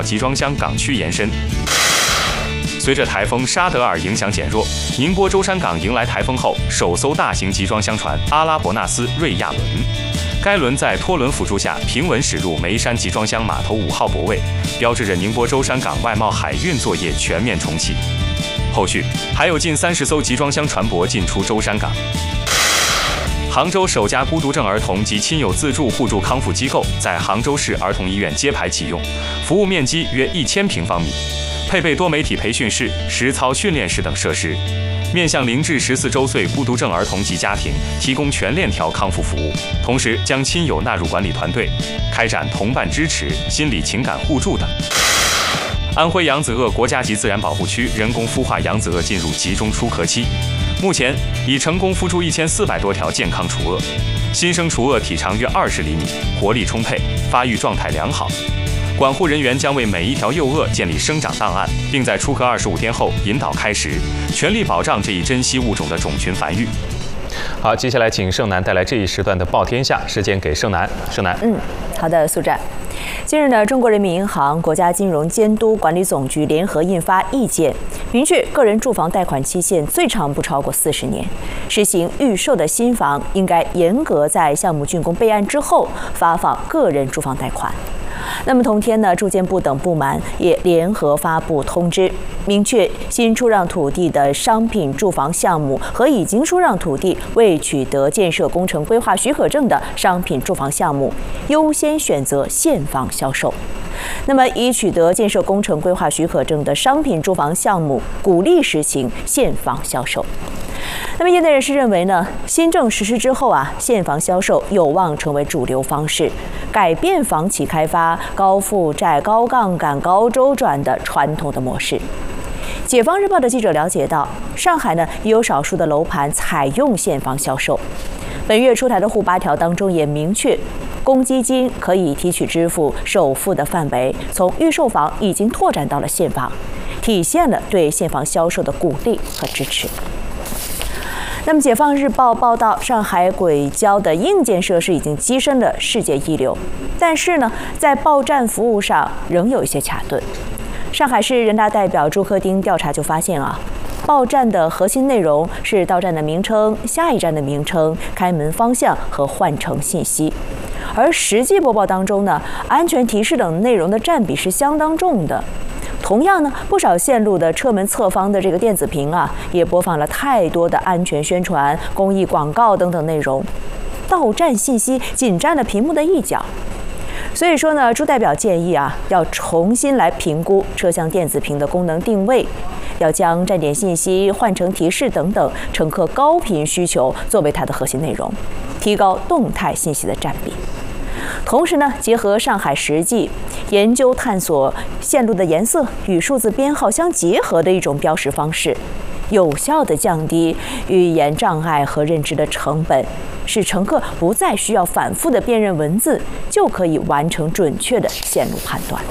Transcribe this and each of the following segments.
集装箱港区延伸。随着台风沙德尔影响减弱，宁波舟山港迎来台风后首艘大型集装箱船阿拉伯纳斯瑞亚轮。该轮在拖轮辅助下平稳驶入眉山集装箱码头5号泊位，标志着宁波舟山港外贸海运作业全面重启。后续还有近30艘集装箱船舶进出舟山港。杭州首家孤独症儿童及亲友自助互助康复机构在杭州市儿童医院揭牌启用，服务面积约1000平方米，配备多媒体培训室、实操训练室等设施，面向0至14周岁孤独症儿童及家庭提供全链条康复服务，同时将亲友纳入管理团队，开展同伴支持、心理情感互助等。安徽扬子鳄国家级自然保护区人工孵化扬子鳄进入集中出壳期，目前已成功孵出1400多条健康雏鳄，新生雏鳄体长约20厘米，活力充沛，发育状态良好。管护人员将为每一条幼鳄建立生长档案，并在出壳25天后引导开食，全力保障这一珍稀物种的种群繁育。好，接下来请盛楠带来这一时段的《报天下》，时间给盛楠。盛楠， 好的，苏战。近日呢，中国人民银行、国家金融监督管理总局联合印发意见，明确个人住房贷款期限最长不超过40年，实行预售的新房应该严格在项目竣工备案之后发放个人住房贷款。那么同天呢，住建部等部门也联合发布通知，明确新出让土地的商品住房项目和已经出让土地未取得建设工程规划许可证的商品住房项目，优先选择现房销售。那么已取得建设工程规划许可证的商品住房项目，鼓励实行现房销售。那么业内人士认为呢，新政实施之后现房销售有望成为主流方式，改变房企开发高负债、高杠杆、高周转的传统的模式。解放日报的记者了解到，上海呢也有少数的楼盘采用现房销售。本月出台的沪8条当中也明确，公积金可以提取支付首付的范围从预售房已经拓展到了现房，体现了对现房销售的鼓励和支持。那么，解放日报报道，上海轨交的硬件设施已经跻身了世界一流，但是呢，在报站服务上仍有一些卡顿。上海市人大代表朱克丁调查就发现报站的核心内容是到站的名称、下一站的名称、开门方向和换乘信息，而实际播报当中呢，安全提示等内容的占比是相当重的。同样呢，不少线路的车门侧方的这个电子屏也播放了太多的安全宣传、公益广告等等内容，到站信息仅占了屏幕的一角。所以说呢，朱代表建议要重新来评估车厢电子屏的功能定位，要将站点信息、换乘提示等等乘客高频需求作为它的核心内容，提高动态信息的占比。同时呢，结合上海实际，研究探索线路的颜色与数字编号相结合的一种标识方式，有效地降低语言障碍和认知的成本，使乘客不再需要反复的辨认文字，就可以完成准确的线路判断。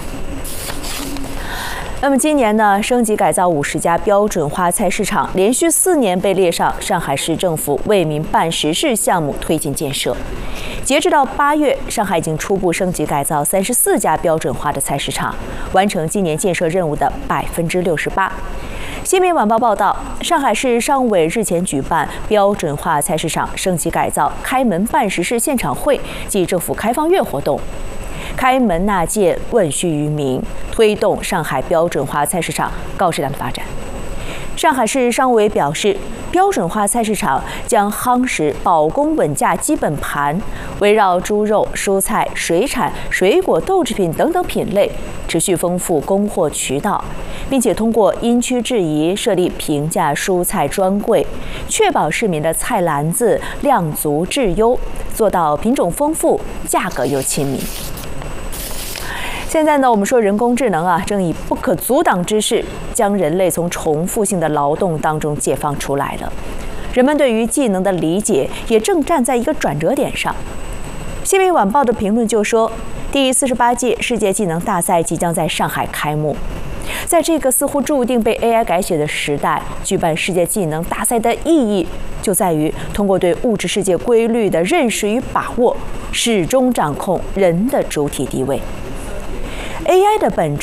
那么今年呢，升级改造50家标准化菜市场，连续4年被列上上海市政府为民办实事项目推进建设。截至到8月，上海已经初步升级改造34家标准化的菜市场，完成今年建设任务的68%。新民晚报报道，上海市商委日前举办标准化菜市场升级改造开门办实事现场会暨政府开放月活动，开门纳谏，问需于民，推动上海标准化菜市场高质量的发展。上海市商委表示，标准化菜市场将夯实保供稳价基本盘，围绕猪肉、蔬菜、水产、水果、豆制品等等品类，持续丰富供货渠道，并且通过因区制宜设立平价蔬菜专柜，确保市民的菜篮子量足质优，做到品种丰富、价格又亲民。现在呢，我们说人工智能正以不可阻挡之势，将人类从重复性的劳动当中解放出来了。人们对于技能的理解也正站在一个转折点上。新民晚报的评论就说，第48届世界技能大赛即将在上海开幕。在这个似乎注定被 AI 改写的时代，举办世界技能大赛的意义就在于通过对物质世界规律的认识与把握，始终掌控人的主体地位。AI 的本质